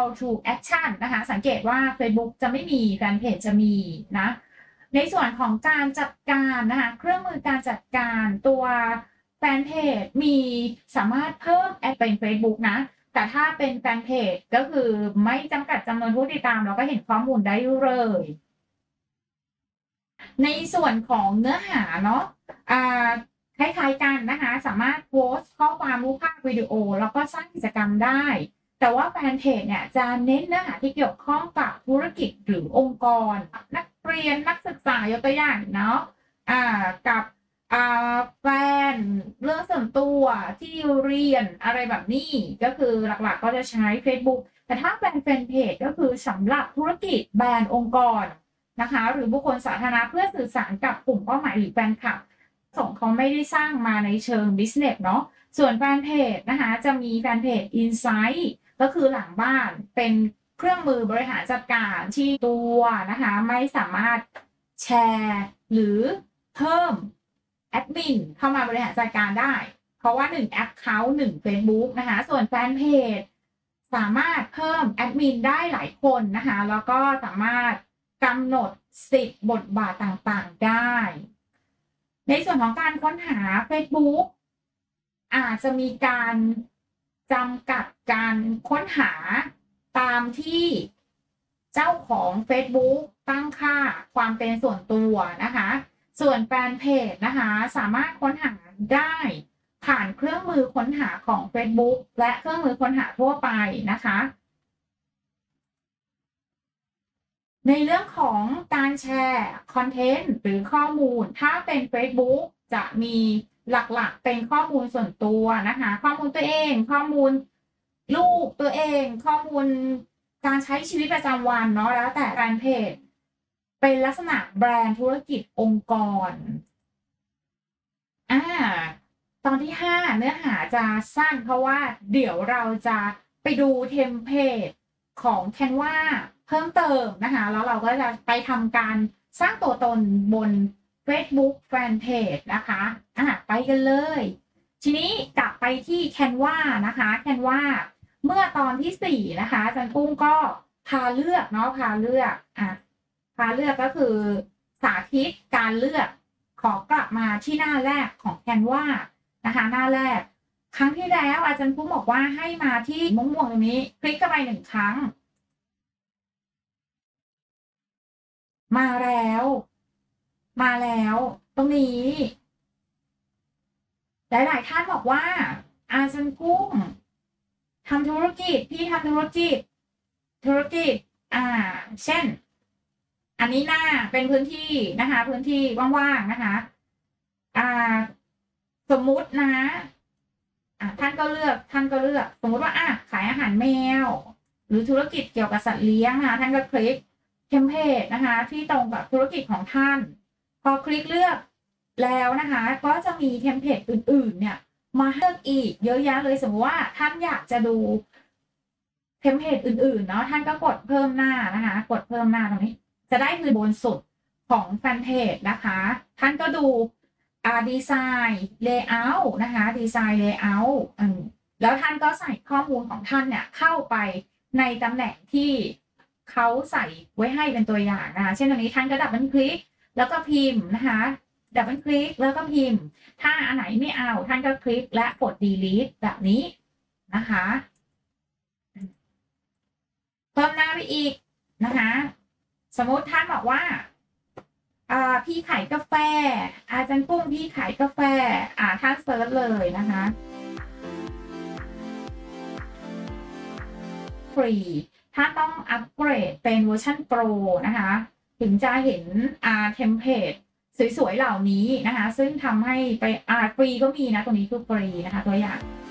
call to action นะคะสังเกตว่า Facebook จะไม่มีแฟนเพจจะมีนะในส่วนของการจัดการนะคะเครื่องมือการจัดการตัวแฟนเพจมีสามารถเพิ่มแอดเป็น Facebook นะแต่ถ้าเป็นแฟนเพจก็คือไม่จำกัดจำนวนผู้ติดตามเราก็เห็นข้อมูลได้เลยในส่วนของเนื้อหาเนาะคล้ายๆกันนะคะสามารถโพสต์ข้อความรูปภาพวิดีโอแล้วก็สร้างกิจกรรมได้แต่ว่าแฟนเพจเนี่ยจะเน้นเนื้อหาที่เกี่ยวข้องกับธุรกิจหรือองค์กรนักเรียนนักศึกษายกตัวอย่างเนาะกับแฟนเรื่องส่วนตัวที่เรียนอะไรแบบนี้ก็คือหลักๆก็จะใช้ Facebook แต่ถ้าแฟนเพจก็คือสำหรับธุรกิจแบรนด์องค์กรนะคะหรือบุคคลสาธารณะเพื่อสื่อสารกับกลุ่มเป้าหมายหรือแฟนคลับส่งเขาไม่ได้สร้างมาในเชิง business เนาะส่วนแฟนเพจนะคะจะมีแฟนเพจ Insight ก็คือหลังบ้านเป็นเครื่องมือบริหารจัดการที่ตัวนะคะไม่สามารถแชร์หรือเพิ่มแอดมินเข้ามาบริหารจัดการได้เพราะว่า1 Account 1 Facebook นะคะส่วนแฟนเพจสามารถเพิ่มแอดมินได้หลายคนนะคะแล้วก็สามารถกำหนดสิทธิ์บทบาทต่างๆได้ในส่วนของการค้นหา Facebook อาจจะมีการจำกัดการค้นหาตามที่เจ้าของ Facebook ตั้งค่าความเป็นส่วนตัวนะคะส่วนแฟนเพจนะคะสามารถค้นหาได้ผ่านเครื่องมือค้นหาของ Facebook และเครื่องมือค้นหาทั่วไปนะคะในเรื่องของการแชร์คอนเทนต์หรือข้อมูลถ้าเป็น Facebook จะมีหลักๆเป็นข้อมูลส่วนตัวนะคะข้อมูลตัวเองข้อมูลลูกตัวเองข้อมูลการใช้ชีวิตประจำวันเนาะแล้วแต่แฟนเพจเป็นลักษณะแบรนด์ธุรกิจองค์กรตอนที่5เนื้อหาจะสั้นเพราะว่าเดี๋ยวเราจะไปดูเทมเพลตของ Canva เพิ่มเติมนะคะแล้วเราก็จะไปทำการสร้างตัวตนบน Facebook Fanpage นะคะไปกันเลยทีนี้กลับไปที่ Canva นะคะ Canva เมื่อตอนที่4นะคะอาจารย์กุ้งก็พาเลือกเนาะพาเลือกก็คือสาธิตการเลือกขอกลับมาที่หน้าแรกของ Canva นะคะหน้าแรกครั้งที่แล้วอาจารย์กุ้งบอกว่าให้มาที่ม่วงๆตรงนี้คลิกเข้าไป1ครั้งมาแล้วตรงนี้หลายๆท่านบอกว่าอาจารย์กุ้งทำธุรกิจพี่ทำธุรกิจเช่นอันนี้หน้าเป็นพื้นที่นะคะพื้นที่ว่างๆนะคะสมมุตินะท่านก็เลือกสมมุติว่าขายอาหารแมวหรือธุรกิจเกี่ยวกับสัตว์เลี้ยงนะคะท่านก็คลิกเทมเพลตนะคะที่ตรงกับธุรกิจของท่านพอคลิกเลือกแล้วนะคะก็จะมีเทมเพลตอื่นๆเนี่ยมาเลือกอีกเยอะแยะเลยสมมติว่าท่านอยากจะดูเทมเพลตอื่นๆเนาะท่านก็กดเพิ่มหน้านะคะกดเพิ่มหน้าตรงนี้จะได้คือบนสุดของแฟนเพจนะคะท่านก็ดูดีไซน์เลเยอร์นะคะดีไซน์เลเยอร์แล้วท่านก็ใส่ข้อมูลของท่านเนี่ยเข้าไปในตำแหน่งที่เขาใส่ไว้ให้เป็นตัวอย่างนะคะเช่นตรงนี้ท่านก็ดับเบิลคลิกแล้วก็พิมพ์นะคะดับเบิลคลิกแล้วก็พิมพ์ถ้าอันไหนไม่เอาท่านก็คลิกและกด delete แบบนี้นะคะเพิ่มหน้าไปอีกนะคะสมมติท่านบอกว่าพี่ขายกาแฟอาจารย์กุ้งพี่ขายกาแฟท่านเซิร์ชเลยนะคะฟรีถ้าต้องอัปเกรดเป็นเวอร์ชันโปรนะคะถึงจะเห็นเทมเพลตสวยๆเหล่านี้นะคะซึ่งทำให้ไปฟรีก็มีนะตัวนี้คือฟรีนะคะตัวอย่าง